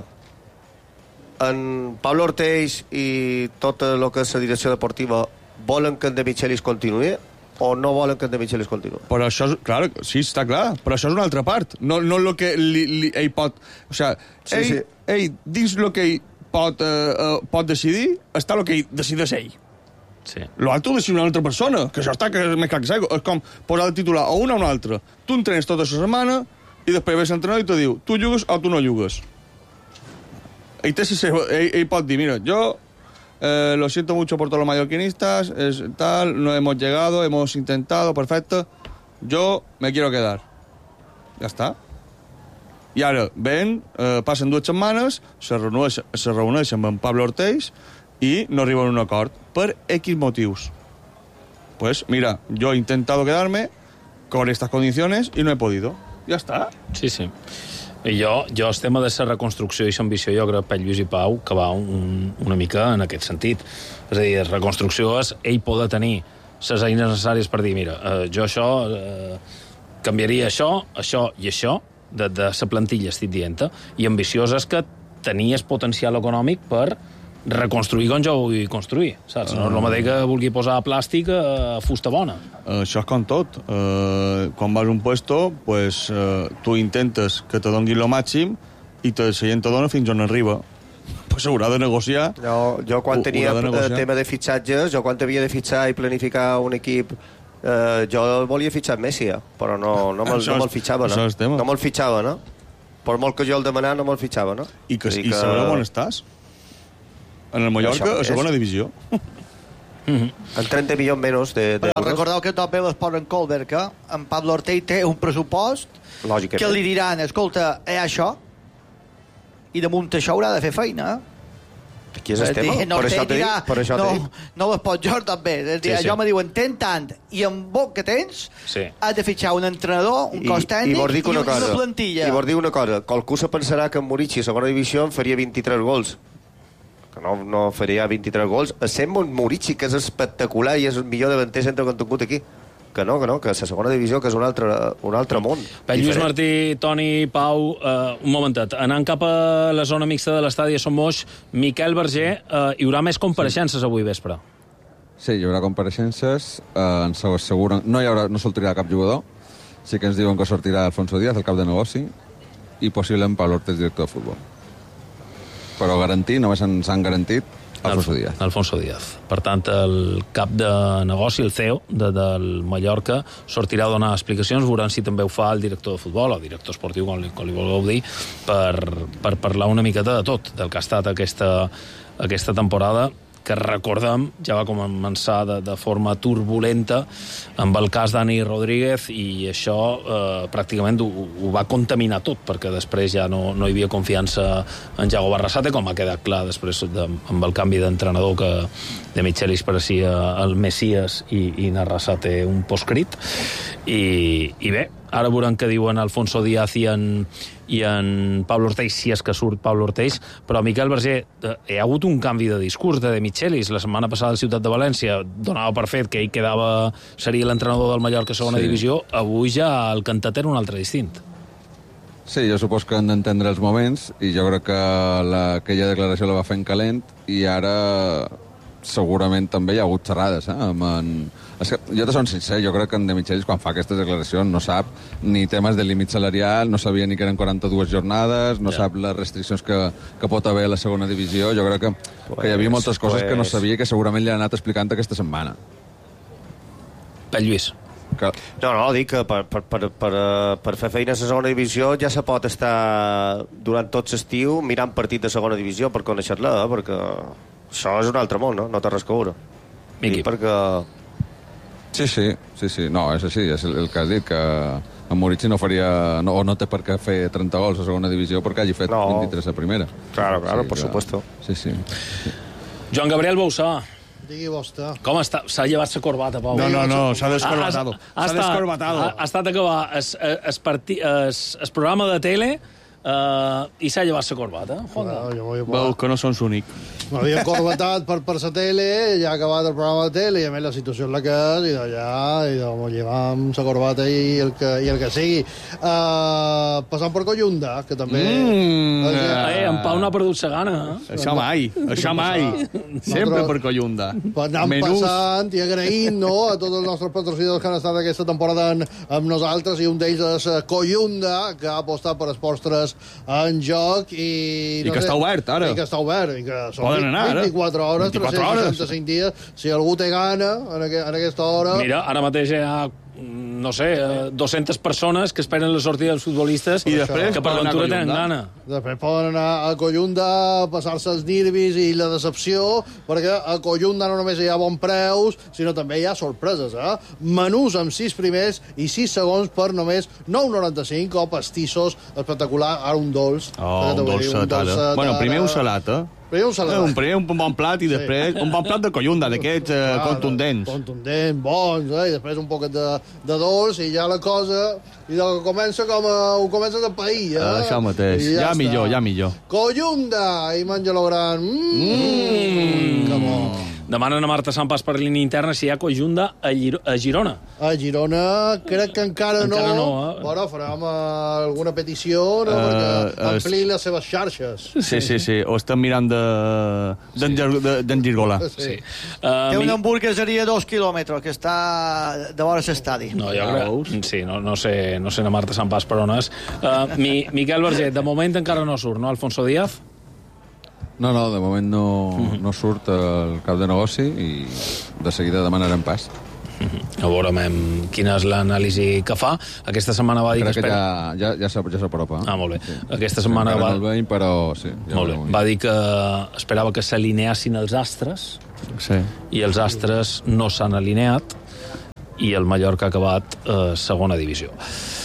En Pablo Orteix i tot el que és la direcció deportiva volen que en De Michelis continuï o no volen que en De Michelis continuï? Però això, clar, sí, està clar, però això és una altra part, no el que ell pot... O sigui, ell dins el que ell pot decidir, està el que ell decideix ell. Sí. L'altre ho decide una altra persona, que això està més clar que s'aigua. És com posar el titular a una o una altra. Tu entrenes tota la setmana i després ves l'entrenador i te diu tu jugues o tu no jugues. Ell pot dir, mira, yo lo siento mucho por todos los mallorquinistas, no hemos llegado, hemos intentado, perfecto, yo me quiero quedar. Ja està. I ara passen 2 setmanes, se reuneixen amb en Pablo Orteix i no arriben a un acord per X motius. Pues mira, yo he intentado quedarme con estas condiciones y no he podido. Ja està. Sí. I jo el tema de la reconstrucció i l'ambició, jo crec, per Lluís i Pau, que va una mica en aquest sentit. És a dir, la reconstrucció és ell poder tenir les eines necessàries per dir, mira, jo això canviaria això i això de la plantilla, estic dient, i ambiciós és que tenies potencial econòmic per reconstruir com jo vull construir, saps? No és el mateix que vulgui posar plàstic a fusta bona. Això és com tot. Quan vas a un puesto, pues, tu intentes que te donguin lo màxim i la gent te dona fins on arriba. Pues haurà de negociar. Jo quan tenia tema de fitxatges, quan havia de fitxar i planificar un equip Jo volia fitxar Messi, però no me'l fitxava, no? No me'l fitxava, no? Per molt que jo el demanava, no me'l fitxava, no? I sabreu on estàs? En el Mallorca, a segona divisió. En 30 milions menys d'euros. Però recordeu que tot ve l'esport en Colbert, que en Pablo Ortell té un pressupost que li diran, escolta, això, i damunt això haurà de fer feina, Aquí és el tema, per això t'he dit. No les pot jo també. Allò me diuen, ten tant, i amb bo que tens, has de fitxar un entrenador, un cos tècnic i una plantilla. I vos dic una cosa, qualcú se pensarà que en Murici a segona divisió en faria 23 gols. Que no faria 23 gols. Essent un Murici, que és espectacular i és el millor davanter centre que han tingut aquí. Que no, que la segona divisió, que és un altre món. Lluís Martí, Toni, Pau, un momentet. Anant cap a la zona mixta de l'estadi a Son Moix, Miquel Berger, hi haurà més compareixences avui vespre? Sí, hi haurà compareixences, ens ho asseguren. No sortirà cap jugador, sí que ens diuen que sortirà Alfonso Díaz, el cap de negoci, i possiblement Pablo Ortez, director de futbol. Però garantir, només ens han garantit Alfonso Díaz. Per tant, el cap de negoci, el CEO del Mallorca, sortirà a donar explicacions, veurem si també ho fa el director de futbol o el director esportiu, com li vulgueu dir, per parlar una miqueta de tot, del que ha estat aquesta temporada, que recordem, ja va començar de forma turbulenta amb el cas Dani Rodríguez, i això pràcticament ho va contaminar tot, perquè després ja no hi havia confiança en Yago Barrasate, com ha quedat clar després amb el canvi d'entrenador, que de Michelis parecia el Messias i Arrasate un poscrit. I bé, ara veurem què diuen Alfonso Díaz i en Pablo Ortell, si és que surt Pablo Ortell. Però Miquel Berger, hi ha hagut un canvi de discurs de Michelis. La setmana passada a la ciutat de València donava per fet que ell seria l'entrenador del Mallorca a segona divisió. Avui ja el cantat era un altre distint. Sí, jo supos que han d'entendre els moments, i jo crec que aquella declaració la va fer en calent, i ara segurament també hi ha hagut xerrades, És que, jo te soc sincer, jo crec que en De Michelis, quan fa aquestes declaracions, no sap ni temes de límit salarial, no sabia ni que eren 42 jornades, no sap les restriccions que pot haver a la segona divisió. Jo crec que hi havia moltes coses que no sabia, que segurament li ha anat explicant aquesta setmana. Lluís. No, dic que per fer feina a la segona divisió ja se pot estar durant tot l'estiu mirant partit de segona divisió per conèixer-la, perquè això és un altre món, no té res que veure. Miqui. Perquè... Sí, no, és així, és el que has dit, que en Murici no faria, no té per què fer 30 gols a segona divisió perquè hagi fet 23 a primera. Claro, por supuesto. Sí. Joan Gabriel Bausà. Digui vostè. Com està? S'ha llevat la corbata, Pau. No, s'ha descorbatado. Ha estat acabar el programa de tele i s'ha llevat la corbata. Veus que no són l'únic. M'havia corbatat per la tele, ja ha acabat el programa de tele, i a més la situació és la que és, i d'allà m'ho llevam la corbata i el que sigui. Passant per Collunda, que també... En Pau no ha perdut la gana. Això mai. Sempre per Collunda. Anant passant i agraint a tots els nostres patrocinadors que han estat aquesta temporada amb nosaltres, i un d'ells és Collunda, que ha apostat per esports 3 en joc, i que està obert ara. I que està obert, i que són poden anar, 24 hores, 365 dies. Si algú té gana en aquesta hora... Mira, ara mateix hi ha, no sé, 200 persones que esperen la sortida dels futbolistes i després que per l'aventura tenen gana. Després poden anar a Collunda a passar-se els nervis i la decepció, perquè a Collunda no només hi ha bons preus, sinó també hi ha sorpreses, Menús amb 6 primers i 6 segons per només 9,95, o pastissos espectacular, ara un dolç. Un dolçet, ara. Bueno, primer un salat, Primer un bon plat i després un bon plat de Collunda, d'aquests contundents. Contundents, bons, i després un poquet de dolç, i ja la cosa... I comença com ho comença de pair, Això mateix, ja millor. Collunda, i menja lo gran. Que bo. Demanen a Marta Sampas per línia interna si hi ha Collunda a Girona. A Girona crec que encara no, però farem alguna petició perquè ampliï les seves xarxes. Sí, ho estem mirant d'engirgolar. Sí. Té una hamburgueseria 2 quilòmetres que està de vora l'estadi. No, jo crec... Sí, no sé a Marta Sampas per on és. Miquel Berger, de moment encara no surt, no, Alfonso Díaz? No, de moment no surt el cap de negoci, i de seguida demanarem pas. A veure quina és l'anàlisi que fa. Aquesta setmana va dir crec que ja s'apropa. Molt bé. Sí. Aquesta setmana va... però sí. Molt bé. Va dir que esperava que s'alineassin els astres, i els astres no s'han alineat, i el Mallorca ha acabat segona divisió.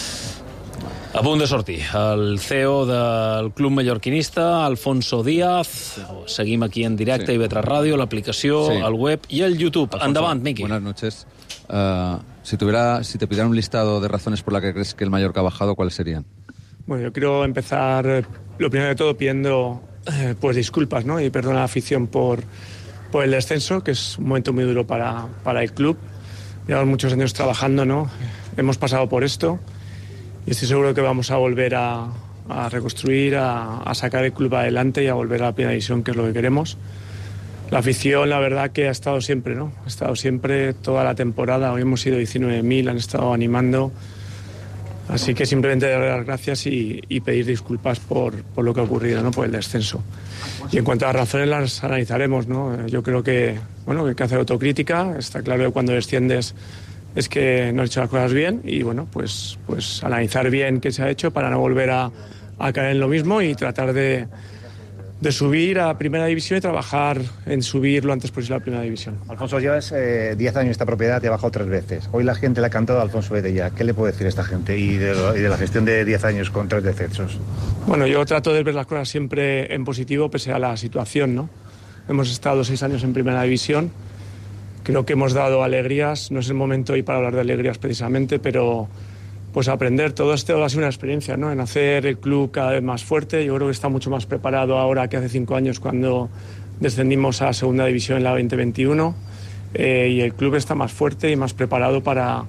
A punt de sortir el CEO del club mallorquinista, Alfonso Díaz. Seguim aquí en directe, IB3 Radio, l'aplicació, el web i el YouTube. Alfonso, endavant, Miki. Buenas noches. Si te pidieran un listado de razones por las que crees que el Mallorca ha bajado, ¿cuáles serían? Bueno, yo quiero empezar, lo primero de todo, pidiendo pues disculpas, ¿no? Y perdón a la afición por el descenso, que es un momento muy duro para el club. Llevamos muchos años trabajando, ¿no? Hemos pasado por esto. Y estoy seguro que vamos a volver a reconstruir, a sacar el club adelante y a volver a la primera división, que es lo que queremos. La afición, la verdad, que ha estado siempre, ¿no? Ha estado siempre toda la temporada. Hoy hemos sido 19.000, han estado animando. Así que simplemente dar las gracias y pedir disculpas por lo que ha ocurrido, ¿no? Por el descenso. Y en cuanto a las razones, las analizaremos, ¿no? Yo creo que, bueno, que hay que hacer autocrítica. Está claro que cuando desciendes es que no has hecho las cosas bien y, bueno, pues analizar bien qué se ha hecho para no volver a caer en lo mismo y tratar de subir a Primera División y trabajar en subir lo antes posible a Primera División. Alfonso, llevas 10 años en esta propiedad, te ha bajado 3 veces. Hoy la gente le ha cantado a Alfonso vete ya. ¿Qué le puede decir a esta gente y de la gestión de 10 años con 3 descensos? Bueno, yo trato de ver las cosas siempre en positivo pese a la situación, ¿no? Hemos estado 6 años en Primera División. Creo que hemos dado alegrías. No es el momento hoy para hablar de alegrías precisamente, pero pues aprender. Todo esto ha sido una experiencia, ¿no? En hacer el club cada vez más fuerte. Yo creo que está mucho más preparado ahora que hace 5 años cuando descendimos a Segunda División en la 2021. Y el club está más fuerte y más preparado para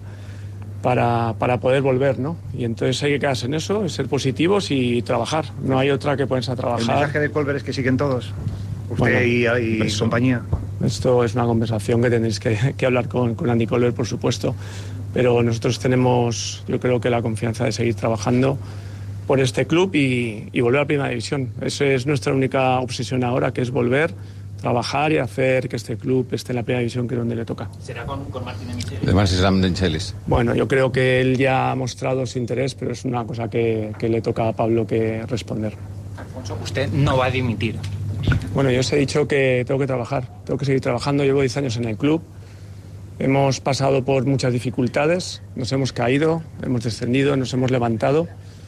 poder volver, ¿no? Y entonces hay que quedarse en eso, ser positivos y trabajar. No hay otra que ponerse a trabajar. ¿El mensaje de Colbert es que siguen todos? Usted y compañía. Esto es una conversación que tendréis que hablar con Andy Colbert, por supuesto. Pero nosotros tenemos, yo creo que la confianza de seguir trabajando por este club y volver a Primera División. Esa es nuestra única obsesión ahora, que es volver, trabajar y hacer que este club esté en la Primera División, que es donde le toca. ¿Será con Martín de Michelis? De Martín de Michelis. Bueno, yo creo que él ya ha mostrado su interés, pero es una cosa que le toca a Pablo que responder. Alfonso, usted no va a dimitir. Bueno, yo os he dicho que tengo que trabajar, tengo que seguir trabajando. Llevo 10 años en el club. Hemos pasado por muchas dificultades, nos hemos caído, hemos descendido, nos hemos levantado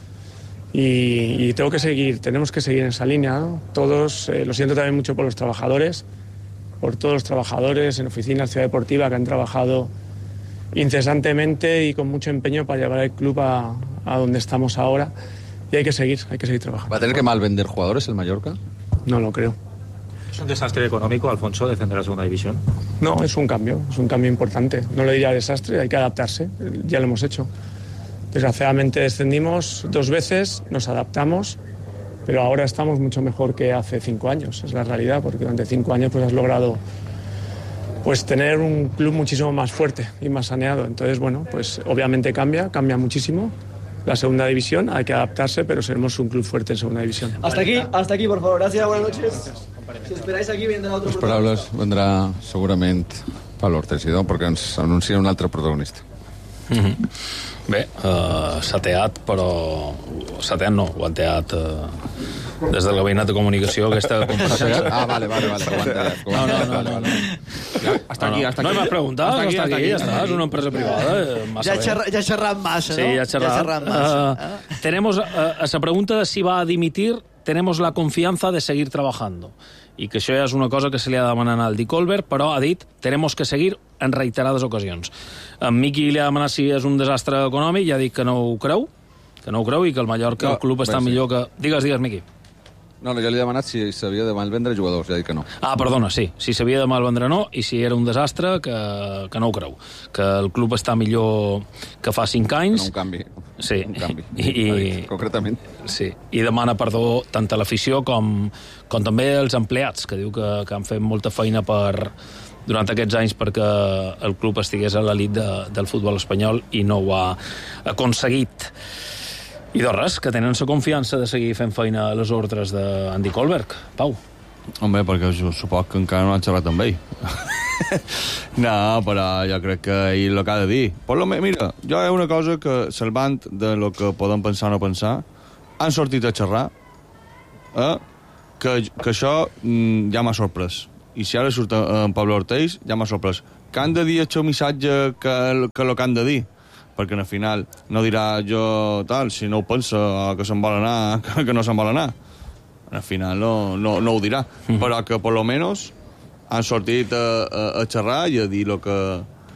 y tengo que seguir, tenemos que seguir en esa línea, ¿no? Todos, lo siento también mucho por los trabajadores, por todos los trabajadores en oficinas, Ciudad Deportiva, que han trabajado incesantemente y con mucho empeño para llevar el club a donde estamos ahora y hay que seguir trabajando. ¿Va a tener que mal vender jugadores el Mallorca? No lo creo. ¿Es un desastre económico, Alfonso, descender a la Segunda División? No, es un cambio importante. No lo diría desastre, hay que adaptarse, ya lo hemos hecho. Desgraciadamente descendimos 2 veces, nos adaptamos, pero ahora estamos mucho mejor que hace 5 años, es la realidad, porque durante 5 años pues has logrado pues tener un club muchísimo más fuerte y más saneado. Entonces, bueno, pues obviamente cambia muchísimo. La Segunda División, hay que adaptarse, pero seremos un club fuerte en Segunda División. Hasta aquí, por favor. Gracias, buenas noches. Si esperáis aquí, vendrà otro protagonista. Les paraules vendrà segurament Pablo Ortesidó, perquè ens anuncia un altre protagonista. Bé, sateat, però... Sateat no, ho han teat des del Gabinet de Comunicació, aquesta compareixença. Ah, vale. No. Hasta aquí. No m'has preguntat, hasta aquí, ja està, és una empresa privada. Ja ha xerrat massa, sí, ¿no? Sí, ya ha xerrat. Tenemos a esa pregunta de si va a dimitir, tenemos la confianza de seguir trabajando. I que això ja és una cosa que se li ha demanat al Di Colbert, però ha dit, tenemos que seguir en reiterades ocasions. En Miqui li ha demanat si és un desastre econòmic, ja ha dit que no ho creu, i que el Mallorca, el club està millor que... Digues, Miqui. No, jo li he demanat si s'havia de malvendre jugadors, ja dic que no. Ah, perdona, sí. Si s'havia de malvendre no, i si era un desastre, que no ho creu. Que el club està millor que fa 5 anys. Que no un canvi. Sí. Un canvi. Concretament. Sí. I demana perdó tant a l'afició com també als empleats, que diu que han fet molta feina durant aquests anys perquè el club estigués a l'elit del futbol espanyol i no ho ha aconseguit. I de res, que tenen la confiança de seguir fent feina a les ordres d'Andy Colbert. Pau. Home, perquè suposo que encara no han xerrat amb ell. No, però jo crec que ell el que ha de dir. Mira, jo hi ha una cosa que, salvant de lo que podem pensar o no pensar, han sortit a xerrar, que això ja m'ha sorprès. I si ara surt en Pablo Ortiz, ja m'ha sorprès. Que han de dir el seu missatge que el que han de dir. Perquè al final no dirà jo tal, si no ho pensa que se'n vol anar, que no se'n vol anar. Al final no ho dirà. Però que per lo menos han sortit a xerrar i a dir el que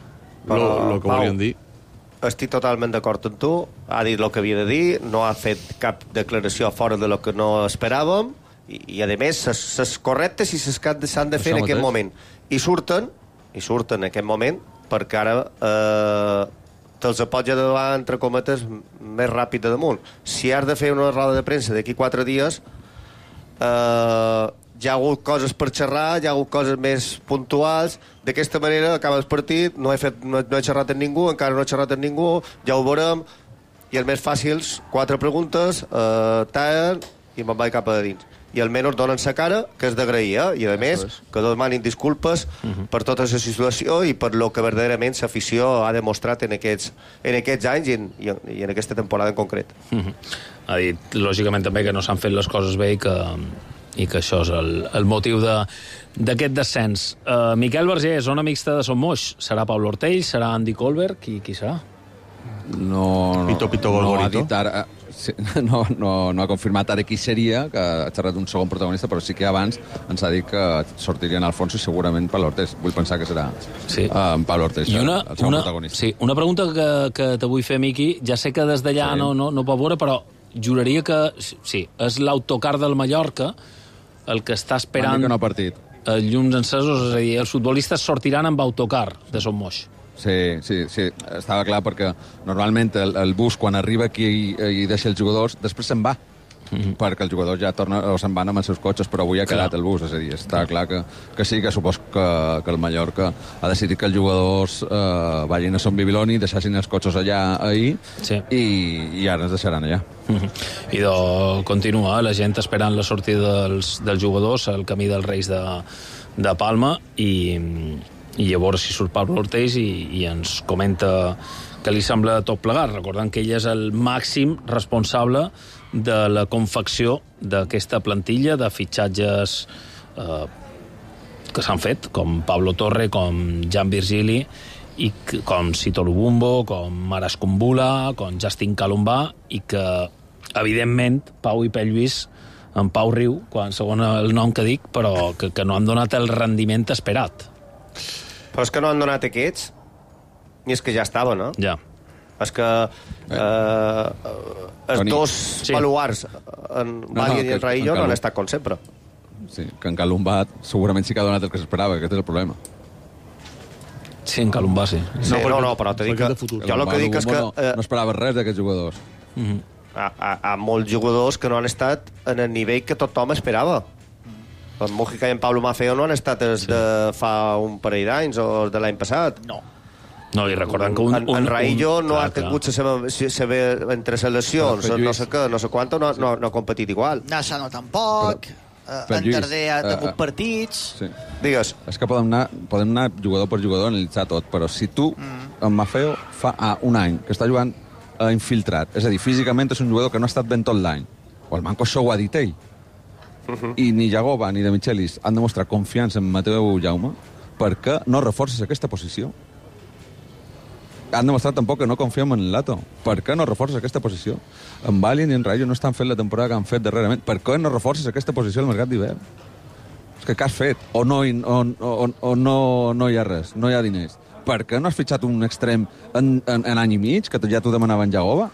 volien dir. Estic totalment d'acord amb tu. Ha dit el que havia de dir, no ha fet cap declaració fora de lo que no esperàvem i a més, les correctes i les que s'han de fer en aquest moment. I surten en aquest moment perquè ara te'ls pots ja davant, entre cometes, més ràpid de damunt. Si has de fer una roda de premsa d'aquí 4 dies, ja ha hagut coses per xerrar, ja ha hagut coses més puntuals. D'aquesta manera acaba el partit, no he xerrat amb ningú, encara no he xerrat amb ningú, ja ho veurem, i els més fàcils, 4 preguntes, tallen i me'n vaig cap a dins. I almenys donen sa cara, que és d'agrair, i a més que demanin disculpes per tota la situació i per lo que verdaderament l'afició ha demostrat en aquests anys i en aquesta temporada en concret. Ha dit, lògicament, també que no s'han fet les coses bé i que això és el motiu d'aquest descens. Miquel Vergés, zona mixta de Son Moix. Serà Pablo Ortiz? Serà Andy Colbert? Qui serà? No ha dit ara... No ha confirmat ara qui seria, que ha xerrat un segon protagonista, però sí que abans ens ha dit que sortirien Alfonso i segurament Pablo Ortiz. Vull pensar que serà Pablo Ortiz, el segon protagonista. Sí, una pregunta que te vull fer, Miqui. Ja sé que des d'allà no pot veure, però juraria que sí, és l'autocar del Mallorca el que està esperant els llums encesos, és a dir, els futbolistes sortiran amb autocar de Son Moix. Sí, estava clar perquè normalment el bus quan arriba aquí i deixa els jugadors després se'n va, perquè els jugadors ja tornen o se'n van amb els seus cotxes, però avui ha quedat el bus, és a dir, està clar que sí, que supos que el Mallorca ha decidit que els jugadors vagin a Son Bibiloni, deixassin els cotxes allà ahir i ara ens deixaran allà. I continua la gent esperant la sortida dels jugadors al camí dels Reis de Palma i a veure si surt Pablo Ortiz i ens comenta que li sembla tot plegat, recordant que ell és el màxim responsable de la confecció d'aquesta plantilla de fitxatges que s'han fet, com Pablo Torre, com Jan Virgili, i com Sito Lubumbo, com Maras Kumbula, com Justin Calumbà, i que, evidentment, Pau i Pell Lluís, en Pau riu, segon el nom que dic, però que no han donat el rendiment esperat. Però és que no han donat aquests, ni és que ja estava, no? Ja. És que els dos baluars, en Valien i en Raillo, no han estat com sempre. Sí, que en Calumbà segurament sí que ha donat el que s'esperava, aquest és el problema. Sí, en Calumbà sí. No, però t'he dit que... Jo el que dic és que... No esperava res d'aquests jugadors. Hi ha molts jugadors que no han estat en el nivell que tothom esperava. En Mújica i en Pablo Maffeo no han estat de fa un parell d'anys o de l'any passat. No, i recordant que en Raillo no ha tingut la seva entre seleccions, no sé què, no sé quant, no ha competit igual. Nassano tampoc, en Tardé ha tingut partits... Digues. És que podem anar jugador per jugador a analitzar tot, però si tu, en Maffeo, fa un any que està jugant infiltrat, és a dir, físicament és un jugador que no ha estat ben tot l'any, o el Manco això ho ha dit ell, i ni Jagoba ni de Michelis han demostrat confiança en Mateu Jaume, perquè no reforces aquesta posició. Han demostrat tampoc que no confiem en Lato. Per què no reforces aquesta posició? En Valien i en Rayo no estan fent la temporada que han fet darrerament. Per què no reforces aquesta posició al mercat d'hivern? És que què has fet? O no hi ha res, no hi ha diners. Per què no has fitxat un extrem en any i mig, que ja t'ho demanaven Jagoba?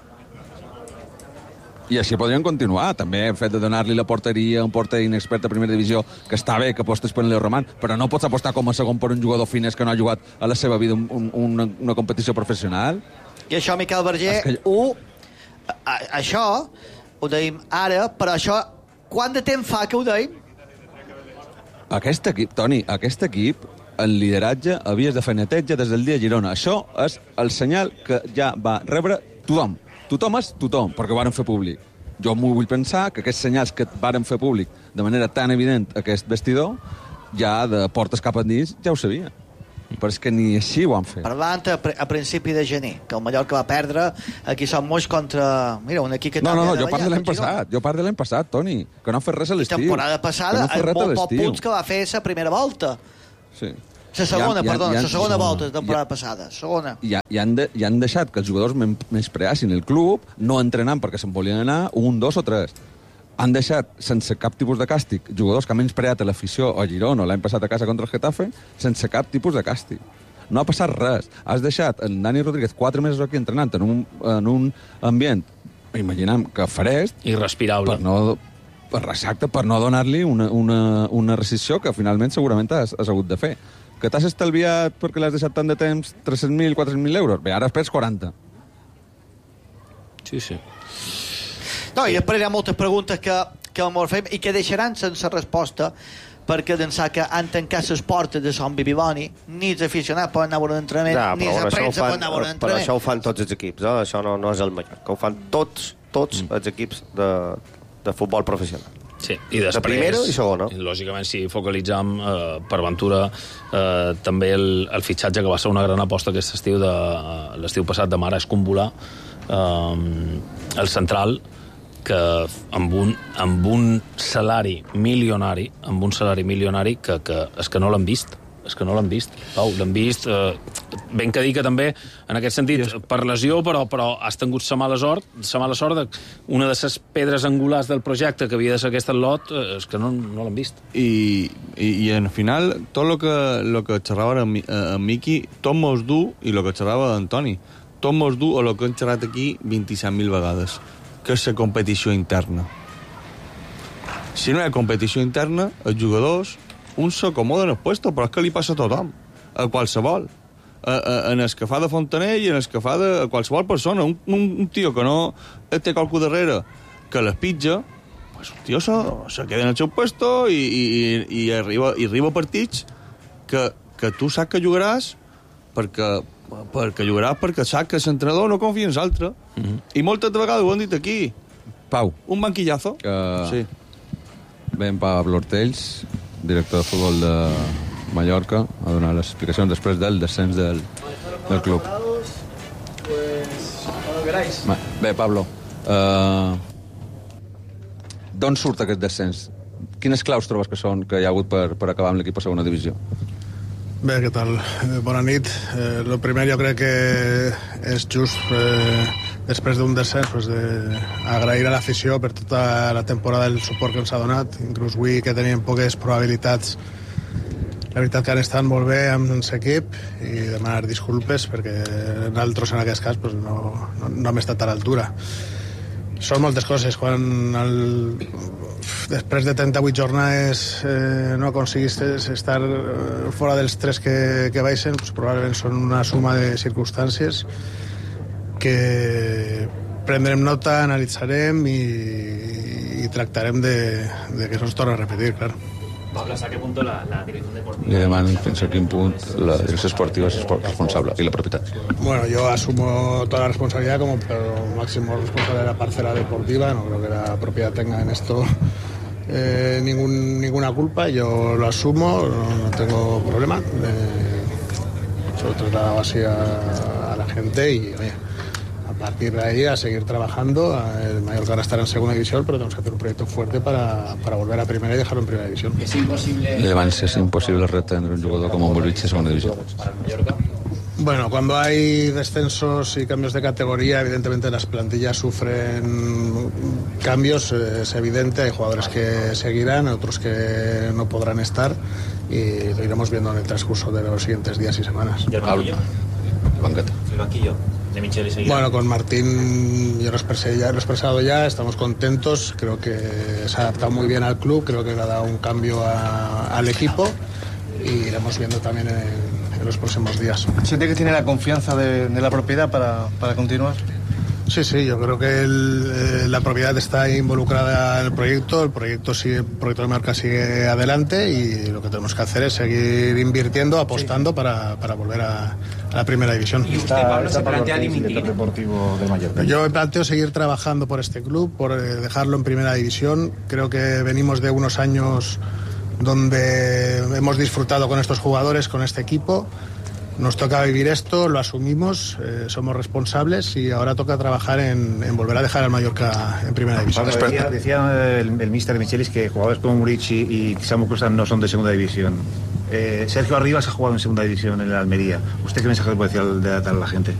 I així podrien continuar. També el fet de donar-li la porteria a un porter inexpert a primera divisió, que està bé que apostes per Leo Roman, però no pots apostar com a segon per un jugador finès que no ha jugat a la seva vida una competició professional. I això, Miquel Verger, això ho deim ara, però això quant de temps fa que ho deim? Aquest equip, Toni, el lideratge havies de fer neteja des del dia de Girona. Això és el senyal que ja va rebre tothom. Tothom és tothom, perquè ho varen fer públic. Jo m'ho vull pensar que aquests senyals que varen fer públic de manera tan evident aquest vestidor ja de portes cap endins ja ho sabia. Però és que ni així ho han fet. Parlant a principi de gener, que el Mallorca va perdre aquí som molts contra... Mira, un equip que No, jo parlo de l'any passat. Jo parlo de l'any passat, Toni, que no ha fet res a l'estiu. Temporada passada, amb molt pocs punts que va fer la primera volta. Sí. La segona volta de temporada passada. Segona. I han deixat que els jugadors menyspreassin el club, no entrenant perquè se'n volien anar, 1, 2 o 3. Han deixat, sense cap tipus de càstig, jugadors que han menyspreat a l'afició a Girona o l'any passat a casa contra el Getafe, sense cap tipus de càstig. No ha passat res. Has deixat en Dani Rodríguez 4 mesos aquí entrenant en un ambient, imaginem que fresc... Irrespirable. Exacte, per no donar-li una rescissió que finalment segurament has hagut de fer. Que t'has estalviat perquè l'has deixat tant de temps 300.000, 400.000 euros? Bé, ara espers 40. Sí. No, i després hi ha moltes preguntes que m'ho fem i que deixaran sense resposta perquè d'ençà que han tancat les portes de Son Bibiboni, ni els aficionats poden anar a veure un entrenament, ni la premsa pot anar a veure un entrenament. Però això ho fan tots els equips, això no és el Mallorca, ho fan tots els equips de futbol professional. Sí, i després, de primera i segona. Lògicament, si focalitzam per Ventura també el fitxatge que va ser una gran aposta aquest estiu l'estiu passat de Mara Escombolà, el central, que amb un salari milionari que és que no l'han vist. Pau, l'han vist ben que dir que també en aquest sentit per lesió, però has tingut la mala sort una de les pedres angulars del projecte que havia de ser aquest lot, és que no l'han vist. I al final tot lo que xerrava a Miqui, tot mos du, i lo que xerrava Antoni, tot mos du a lo que hem xerrat aquí 27.000 vegades, que és la competició interna. Si no hi ha competició interna, els jugadors un s'acomoden el puesto, però és que li passa a tothom, a qualsevol, en el que fa de Fontanell i en el que fa de qualsevol persona. Un tio que no té qualcú darrere que les pitja, pues un tio se queda en el seu puesto i arriba partits que tu saps que jugaràs perquè saps que l'entrenador no confia en l'altre. I moltes vegades ho han dit aquí. Pau. Un banquillazo. Sí. Ben Pablo Ortells, director de futbol de Mallorca, a donar les explicacions després del descens del club. Bé, Pablo, d'on surt aquest descens? Quines claus trobes que hi ha hagut per acabar amb l'equip a segona divisió? Bé, què tal? Bona nit. Lo primer jo crec que és just després d'un descens agrair a l'afició per tota la temporada el suport que ens ha donat, inclús avui que teníem poques probabilitats. La veritat que han estat molt bé amb l'equip i demanar disculpes perquè nosaltres en aquest cas no hem estat a l'altura. Són moltes coses. Quan després de 38 jornades no aconseguiste estar fora dels 3 que baixen, probablement són una suma de circumstàncies que prendrem nota, analitzarem i tractarem de que això es torni a repetir, claro. Pablo, ¿hasta qué punto la dirección deportiva? Le demanen fins a quin punt la direcció esportiva és responsable y la propietat. Bueno, yo asumo toda la responsabilidad como máximo responsable de la parcela deportiva. No creo que la propiedad tenga en esto ninguna culpa. Yo lo asumo, no tengo problema. Se lo he trasladado así a la gente y oye, a partir de ahí a seguir trabajando. El Mallorca ahora estará en segunda división, pero tenemos que hacer un proyecto fuerte para volver a primera y dejarlo en primera división. Es imposible. Es imposible retener un jugador como Molvich en segunda división. Para el Mallorca. Bueno, cuando hay descensos y cambios de categoría, evidentemente las plantillas sufren cambios, es evidente. Hay jugadores que seguirán, otros que no podrán estar y lo iremos viendo en el transcurso de los siguientes días y semanas. ¿Y el banquillo? El banquillo de Michel y Seguirá. Bueno, con Martín yo lo he expresado ya, estamos contentos, creo que se ha adaptado muy bien al club, creo que le ha dado un cambio al equipo y iremos viendo también en los próximos días. ¿Siente que tiene la confianza de la propiedad para continuar? Sí, yo creo que la propiedad está involucrada en el proyecto de marca sigue adelante y lo que tenemos que hacer es seguir invirtiendo, apostando para volver a la primera división. ¿Y usted, Pablo, se plantea dimitir? Deportivo de Mallorca. Yo me planteo seguir trabajando por este club, por dejarlo en primera división. Creo que venimos de unos años donde hemos disfrutado con estos jugadores, con este equipo. Nos toca vivir esto, lo asumimos, somos responsables y ahora toca trabajar en volver a dejar al Mallorca en primera división. Decía el míster de Michelis que jugadores como Murici y Samu Costa no son de segunda división. Sergio Arribas ha jugado en segunda división en el Almería. ¿Usted qué mensaje le puede decir a la gente?